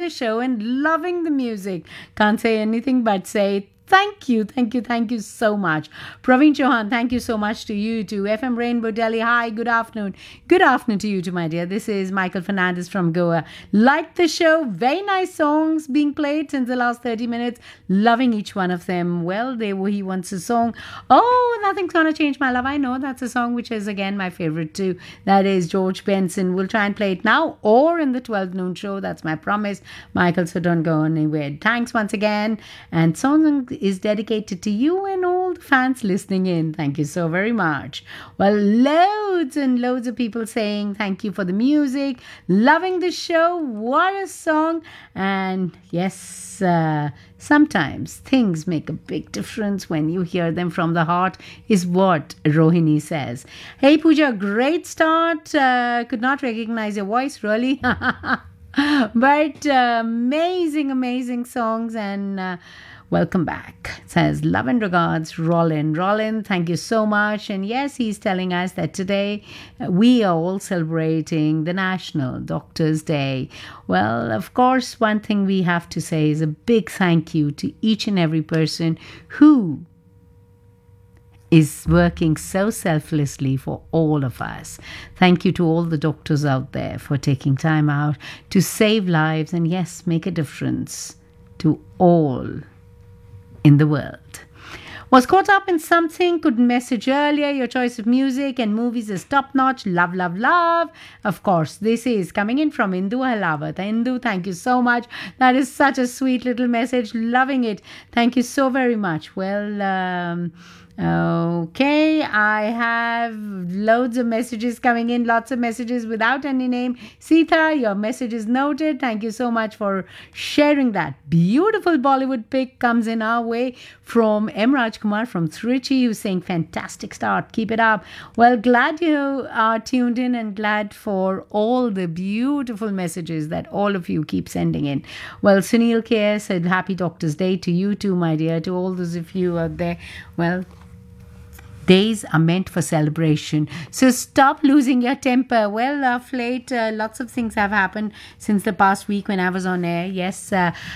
the show and loving the music. Can't say anything but say thank you, thank you, thank you so much. Praveen Chauhan, thank you so much to you too. FM Rainbow Delhi, hi, good afternoon. Good afternoon to you too, my dear. This is Michael Fernandez from Goa. Like the show, very nice songs being played since the last 30 minutes. Loving each one of them. Well, he wants a song. Oh, Nothing's Gonna Change My Love. I know that's a song which is again my favorite too. That is George Benson. We'll try and play it now or in the 12 noon show. That's my promise. Michael, so don't go anywhere. Thanks once again. And song is dedicated to you and all the fans listening in. Thank you so very much. Well, loads and loads of people saying thank you for the music, loving the show. What a song. And yes, sometimes things make a big difference when you hear them from the heart, is what Rohini says. Hey Pooja, great start. Could not recognize your voice really. But amazing songs, and welcome back. It says love and regards, Rollin. Rollin, thank you so much. And yes, he's telling us that today we are all celebrating the National Doctors Day. Well, of course, one thing we have to say is a big thank you to each and every person who is working so selflessly for all of us. Thank you to all the doctors out there for taking time out to save lives and, yes, make a difference to all in the world. Was caught up in something, couldn't message earlier. Your choice of music and movies is top notch. Love, love, love. Of course, this is coming in from Indu Halawat. Indu, thank you so much. That is such a sweet little message. Loving it. Thank you so very much. Well, okay, I have loads of messages coming in, lots of messages without any name. Sita, your message is noted. Thank you so much for sharing that. Beautiful Bollywood pick comes in our way from M. Rajkumar from Trichy, who's saying fantastic start. Keep it up. Well, glad you are tuned in and glad for all the beautiful messages that all of you keep sending in. Well, Sunil K. said happy Doctor's Day to you too, my dear, to all those of you out there. Well, days are meant for celebration, so stop losing your temper. Well, of late, lots of things have happened since the past week when I was on air. Yes,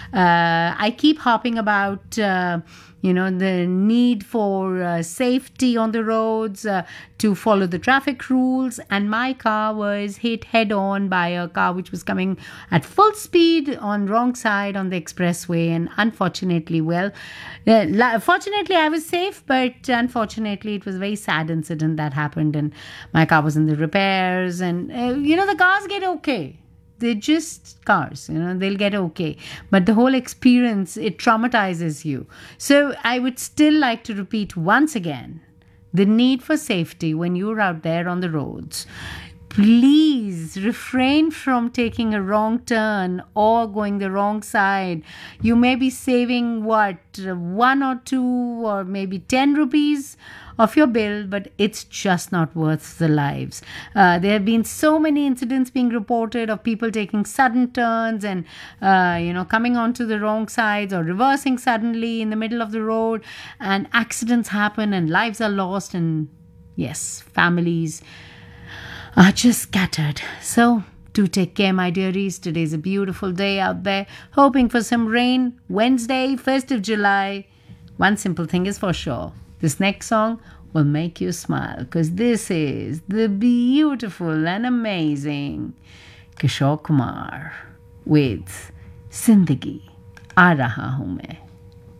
I keep harping about the need for safety on the roads, to follow the traffic rules, and my car was hit head on by a car which was coming at full speed on wrong side on the expressway, and unfortunately, fortunately I was safe, but unfortunately it was a very sad incident that happened, and my car was in the repairs, and the cars get okay. They're just cars, they'll get okay. But the whole experience, it traumatizes you. So I would still like to repeat once again, the need for safety when you're out there on the roads. Please refrain from taking a wrong turn or going the wrong side. You may be saving 1 or 2 or maybe 10 rupees of your bill, but it's just not worth the lives. There have been so many incidents being reported of people taking sudden turns and coming onto the wrong sides or reversing suddenly in the middle of the road, and accidents happen and lives are lost, and yes, families are just scattered. So do take care, my dearies. Today's a beautiful day out there. Hoping for some rain. Wednesday, 1st of July. One simple thing is for sure. This next song will make you smile, because this is the beautiful and amazing Kishore Kumar with Zindagi Aa Raha Hoon Main.